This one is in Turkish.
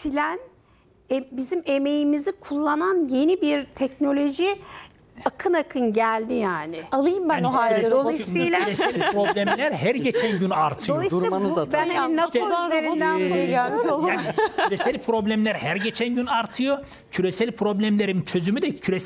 silen, bizim emeğimizi kullanan yeni bir teknoloji akın akın geldi yani. Alayım ben o halde. Dolayısıyla küresel problemler her geçen gün artıyor. dolayısıyla Durmanız da ben hani NATO üzerinden konuşuyorum. Yani küresel problemler her geçen gün artıyor. Küresel problemlerin çözümü de küresel